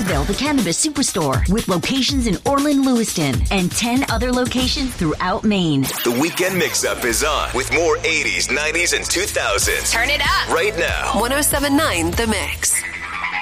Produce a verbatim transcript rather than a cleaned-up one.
Louisville, the Cannabis Superstore, with locations in Orland, Lewiston, and ten other locations throughout Maine. The Weekend Mix-Up is on with more eighties, nineties, and two thousands. Turn it up. Right now. one oh seven point nine The Mix.